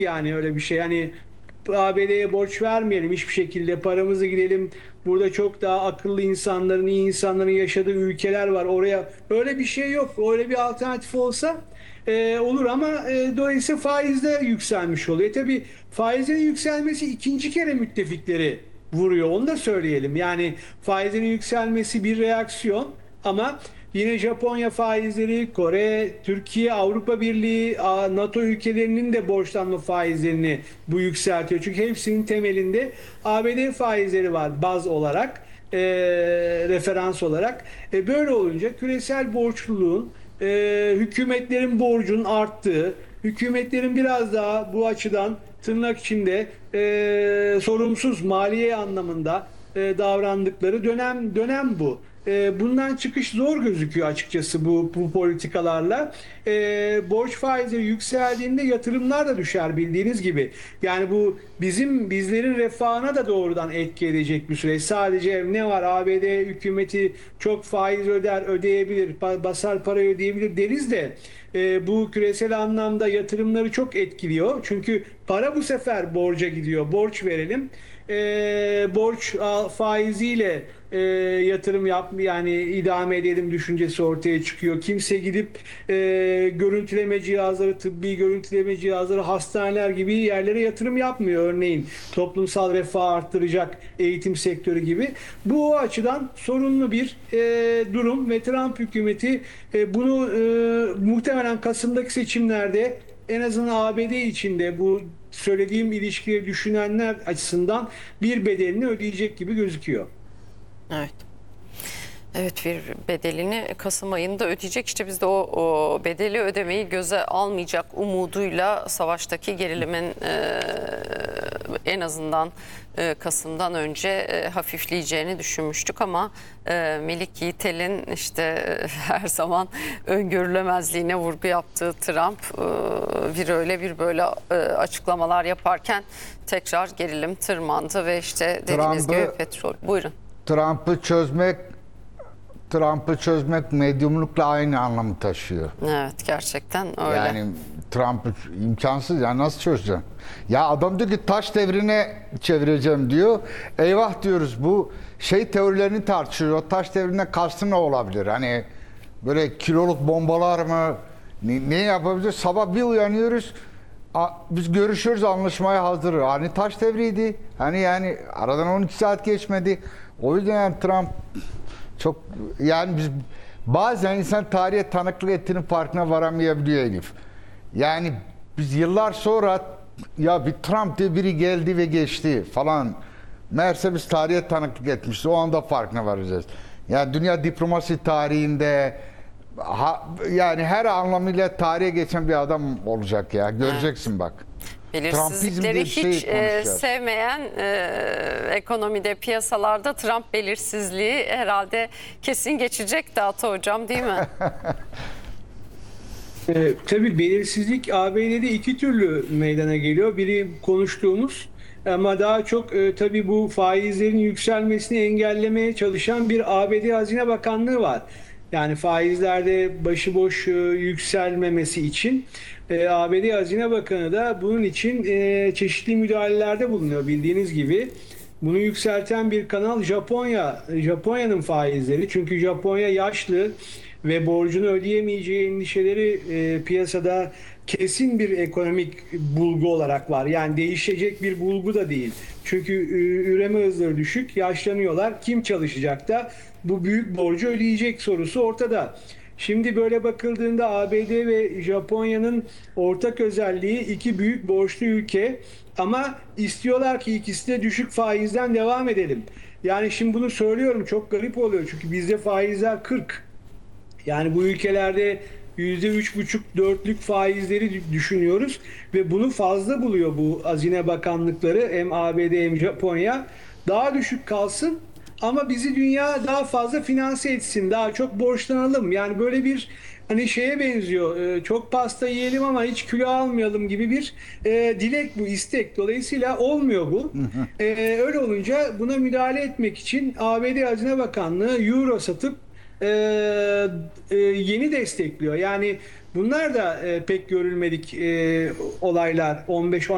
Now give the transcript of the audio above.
yani öyle bir şey. Hani ABD'ye borç vermeyelim hiçbir şekilde, paramızı gidelim. Burada çok daha akıllı insanların, iyi insanların yaşadığı ülkeler var. Oraya öyle bir şey yok. Öyle bir alternatif olsa olur ama dolayısıyla faiz de yükselmiş oluyor. Tabii faizlerin yükselmesi ikinci kere müttefikleri vuruyor. Onu da söyleyelim. Yani faizlerin yükselmesi bir reaksiyon ama yine Japonya faizleri, Kore, Türkiye, Avrupa Birliği, NATO ülkelerinin de borçlanma faizlerini bu yükseltiyor. Çünkü hepsinin temelinde ABD faizleri var baz olarak, referans olarak. Böyle olunca küresel borçluluğun, hükümetlerin borcunun arttığı, hükümetlerin biraz daha bu açıdan tırnak içinde sorumsuz maliye anlamında davrandıkları dönem bu. Bundan çıkış zor gözüküyor açıkçası bu politikalarla. Borç faizleri yükseldiğinde yatırımlar da düşer bildiğiniz gibi. Yani bu bizlerin refahına da doğrudan etki edecek bir süreç. Sadece ne var, ABD hükümeti çok faiz ödeyebilir, basar parayı ödeyebilir deriz de bu küresel anlamda yatırımları çok etkiliyor. Çünkü para bu sefer borca gidiyor. Borç verelim. Borç faiziyle yatırım yani idame edelim düşüncesi ortaya çıkıyor. Kimse gidip görüntüleme cihazları, tıbbi görüntüleme cihazları, hastaneler gibi yerlere yatırım yapmıyor. Örneğin toplumsal refah arttıracak eğitim sektörü gibi. Bu açıdan sorunlu bir durum ve Trump hükümeti bunu muhtemelen Kasım'daki seçimlerde en azından ABD içinde bu söylediğim ilişkileri düşünenler açısından bir bedelini ödeyecek gibi gözüküyor. Evet. Evet, bir bedelini Kasım ayında ödeyecek. İşte biz de o bedeli ödemeyi göze almayacak umuduyla savaştaki gerilimin en azından Kasım'dan önce hafifleyeceğini düşünmüştük ama Melik Yiğitel'in işte her zaman öngörülemezliğine vurgu yaptığı Trump bir öyle bir böyle açıklamalar yaparken tekrar gerilim tırmandı ve işte dediğiniz gibi petrol. Buyurun. Trump'ı çözmek medyumlukla aynı anlamı taşıyor. Evet, gerçekten öyle. Yani Trump'ı imkansız, ya nasıl çözeceğim? Ya adam diyor ki taş devrine çevireceğim diyor. Eyvah diyoruz, bu teorilerini tartışıyor. Taş devrine kastı ne olabilir? Hani böyle kiloluk bombalar mı? Ne yapabiliriz? Sabah bir uyanıyoruz. Biz görüşüyoruz, anlaşmaya hazır. Hani taş devriydi. Hani yani aradan 12 saat geçmedi. O yüzden yani Trump çok, yani bazen insan tarihe tanıklık ettiğinin farkına varamayabiliyor Elif. Yani biz yıllar sonra ya bir Trump diye biri geldi ve geçti falan. Meğerse biz tarihe tanıklık etmişiz. O anda farkına varacağız. Yani dünya diplomasi tarihinde yani her anlamıyla tarihe geçen bir adam olacak ya. Göreceksin bak. Belirsizlikleri hiç sevmeyen ekonomide, piyasalarda Trump belirsizliği herhalde kesin geçecek de Ata Hocam, değil mi? Tabii belirsizlik ABD'de iki türlü meydana geliyor. Biri konuştuğumuz ama daha çok tabii bu faizlerin yükselmesini engellemeye çalışan bir ABD Hazine Bakanlığı var. Yani faizlerde başıboş yükselmemesi için ABD Hazine Bakanı da bunun için çeşitli müdahalelerde bulunuyor bildiğiniz gibi. Bunu yükselten bir kanal Japonya. Japonya'nın faizleri. Çünkü Japonya yaşlı ve borcunu ödeyemeyeceği endişeleri piyasada kesin bir ekonomik bulgu olarak var. Yani değişecek bir bulgu da değil. Çünkü üreme hızları düşük, yaşlanıyorlar. Kim çalışacak da bu büyük borcu ödeyecek sorusu ortada. Şimdi böyle bakıldığında ABD ve Japonya'nın ortak özelliği iki büyük borçlu ülke ama istiyorlar ki ikisi de düşük faizden devam edelim. Yani şimdi bunu söylüyorum, çok garip oluyor çünkü bizde faizler 40. Yani bu ülkelerde %3,5-4'lük faizleri düşünüyoruz ve bunu fazla buluyor bu Hazine Bakanlıkları, hem ABD hem Japonya. Daha düşük kalsın ama bizi dünya daha fazla finanse etsin, daha çok borçlanalım. Yani böyle bir hani şeye benziyor, çok pasta yiyelim ama hiç kilo almayalım gibi bir dilek bu, istek. Dolayısıyla olmuyor bu. Öyle olunca buna müdahale etmek için ABD Hazine Bakanlığı euro satıp yeni destekliyor. Yani bunlar da pek görülmedik olaylar 15-16